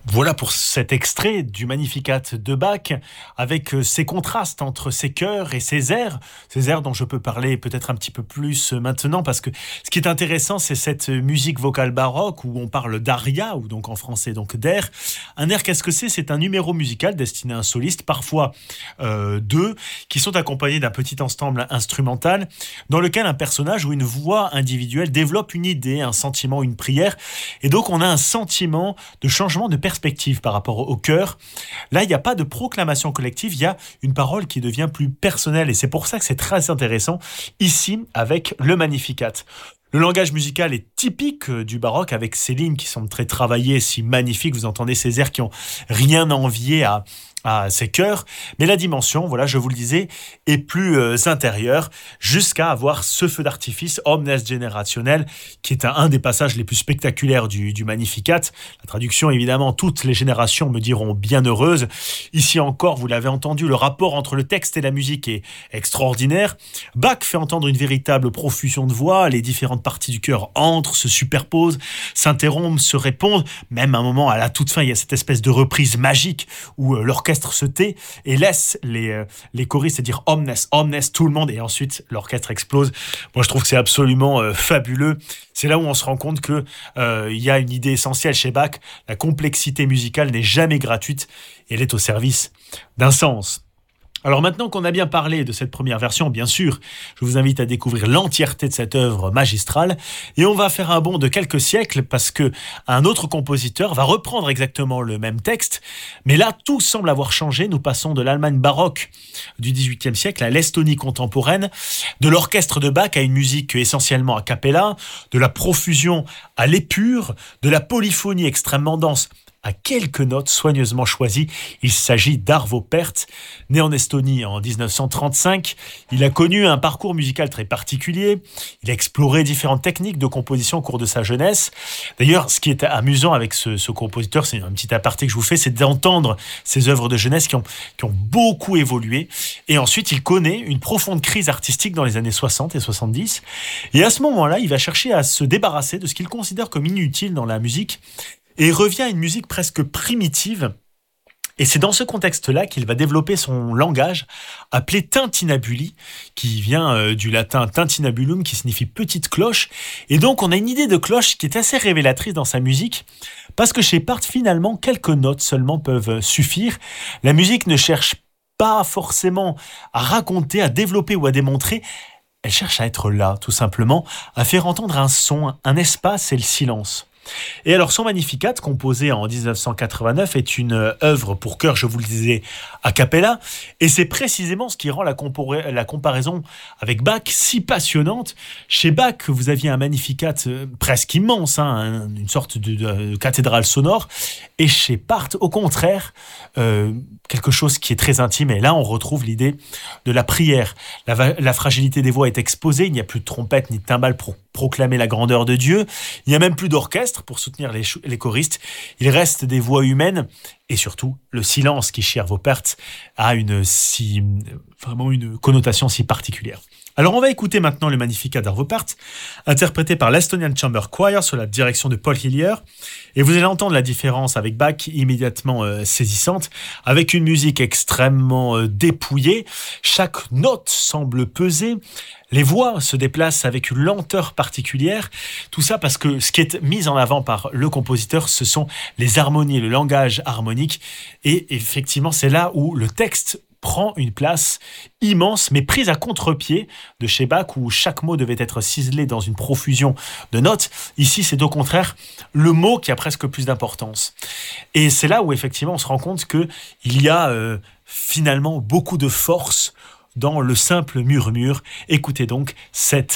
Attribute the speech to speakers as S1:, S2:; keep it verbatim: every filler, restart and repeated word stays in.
S1: Voilà pour cet extrait du Magnificat de Bach, avec euh, ces contrastes entre ses chœurs et ses airs, ces airs dont je peux parler peut-être un petit peu plus euh, maintenant, parce que ce qui est intéressant, c'est cette musique vocale baroque où on parle d'aria, ou donc en français donc d'air. Un air, qu'est-ce que c'est? C'est un numéro musical destiné à un soliste, parfois euh, deux, qui sont accompagnés d'un petit ensemble instrumental, dans lequel un personnage ou une voix individuelle développe une idée, un sentiment, une prière, et donc on a un sentiment de changement de perspective par rapport au chœur. Là, il n'y a pas de proclamation collective, il y a une parole qui devient plus personnelle, et c'est pour ça que c'est très intéressant ici avec le Magnificat. Le langage musical est typique du baroque, avec ces lignes qui sont très travaillées, si magnifiques. Vous entendez ces airs qui ont rien à envier à à ces chœurs, mais la dimension, voilà, je vous le disais, est plus euh, intérieure, jusqu'à avoir ce feu d'artifice Omnes Generationnel, qui est un, un des passages les plus spectaculaires du, du Magnificat. La traduction, évidemment, toutes les générations me diront bienheureuse. Ici encore, vous l'avez entendu, le rapport entre le texte et la musique est extraordinaire. Bach fait entendre une véritable profusion de voix, les différentes parties du chœur entrent, se superposent, s'interrompent, se répondent, même à un moment, à la toute fin, il y a cette espèce de reprise magique où euh, l'orchestre se tait et laisse les, euh, les choristes dire omnes, omnes, tout le monde, et ensuite l'orchestre explose. Moi, je trouve que c'est absolument euh, fabuleux. C'est là où on se rend compte qu'il euh, y a une idée essentielle chez Bach. La complexité musicale n'est jamais gratuite et elle est au service d'un sens. Alors maintenant qu'on a bien parlé de cette première version, bien sûr, je vous invite à découvrir l'entièreté de cette œuvre magistrale, et on va faire un bond de quelques siècles parce que un autre compositeur va reprendre exactement le même texte, mais là tout semble avoir changé. Nous passons de l'Allemagne baroque du dix-huitième siècle à l'Estonie contemporaine, de l'orchestre de Bach à une musique essentiellement a cappella, de la profusion à l'épure, de la polyphonie extrêmement dense à quelques notes soigneusement choisies. Il s'agit d'Arvo Pärt. Né en Estonie en dix-neuf cent trente-cinq, il a connu un parcours musical très particulier. Il a exploré différentes techniques de composition au cours de sa jeunesse. D'ailleurs, ce qui est amusant avec ce, ce compositeur, c'est un petit aparté que je vous fais, c'est d'entendre ses œuvres de jeunesse qui ont, qui ont beaucoup évolué. Et ensuite, il connaît une profonde crise artistique dans les années soixante et soixante-dix. Et à ce moment-là, il va chercher à se débarrasser de ce qu'il considère comme inutile dans la musique, et revient à une musique presque primitive. Et c'est dans ce contexte-là qu'il va développer son langage, appelé tintinnabuli, qui vient euh, du latin tintinnabulum, qui signifie petite cloche. Et donc, on a une idée de cloche qui est assez révélatrice dans sa musique, parce que chez Pärt, finalement, quelques notes seulement peuvent suffire. La musique ne cherche pas forcément à raconter, à développer ou à démontrer. Elle cherche à être là, tout simplement, à faire entendre un son, un espace et le silence. Et alors, son Magnificat, composé en dix-neuf cent quatre-vingt-neuf, est une œuvre pour chœur, je vous le disais, a cappella, et c'est précisément ce qui rend la, compor- la comparaison avec Bach si passionnante. Chez Bach, vous aviez un Magnificat euh, presque immense, hein, une sorte de, de, de cathédrale sonore, et chez Pärt, au contraire, euh, quelque chose qui est très intime, et là, on retrouve l'idée de la prière. La, va- la fragilité des voix est exposée, il n'y a plus de trompette ni de timbales pour proclamer la grandeur de Dieu, il n'y a même plus d'orchestre pour soutenir les, ch- les choristes, il reste des voix humaines, et surtout le silence qui, chez Arvo Pärt, a une si, vraiment une connotation si particulière. Alors on va écouter maintenant le Magnificat d'Arvo Pärt, interprété par l'Estonian Chamber Choir sous la direction de Paul Hillier, et vous allez entendre la différence avec Bach immédiatement euh, saisissante, avec une musique extrêmement euh, dépouillée, chaque note semble peser, les voix se déplacent avec une lenteur particulière, tout ça parce que ce qui est mis en avant par le compositeur, ce sont les harmonies, le langage harmonique, et effectivement c'est là où le texte prend une place immense, mais prise à contre-pied de chez Bach, où chaque mot devait être ciselé dans une profusion de notes. Ici, c'est au contraire le mot qui a presque plus d'importance. Et c'est là où, effectivement, on se rend compte qu'il y a euh, finalement beaucoup de force dans le simple murmure. Écoutez donc cette